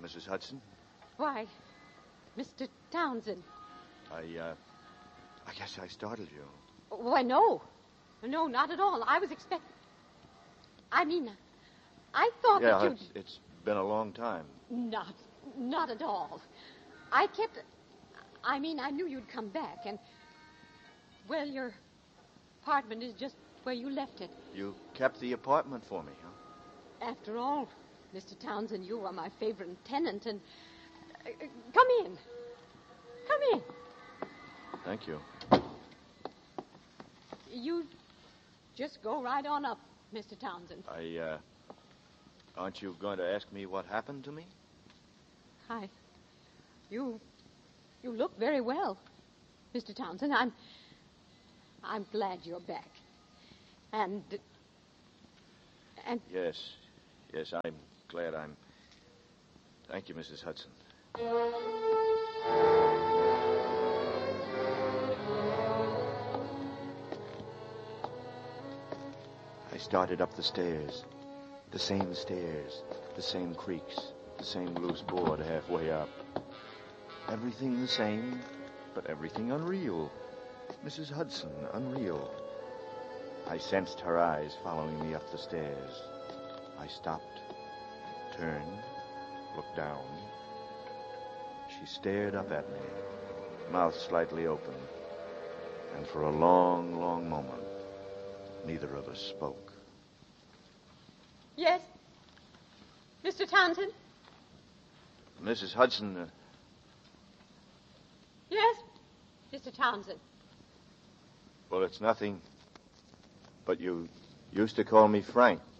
Mrs. Hudson? Why, Mr. Townsend. I guess I startled you. Why, no. No, not at all. I was expecting... I thought that you'd... It's been a long time. Not at all. I knew you'd come back, and... Well, your apartment is just where you left it. You kept the apartment for me, huh? After all, Mr. Townsend, you are my favorite tenant, and... come in. Come in. Thank you. You just go right on up, Mr. Townsend. Aren't you going to ask me what happened to me? You look very well, Mr. Townsend. I'm glad you're back. And... Yes, I'm glad Thank you, Mrs. Hudson. I started up the stairs. The same stairs, the same creaks, the same loose board halfway up. Everything the same, but everything unreal. Mrs. Hudson, unreal. I sensed her eyes following me up the stairs. I stopped, turned, looked down. She stared up at me, mouth slightly open. And for a long, long moment, neither of us spoke. Yes? Mr. Townsend? Mrs. Hudson... Yes, Mr. Townsend. Well, it's nothing, but you used to call me Frank.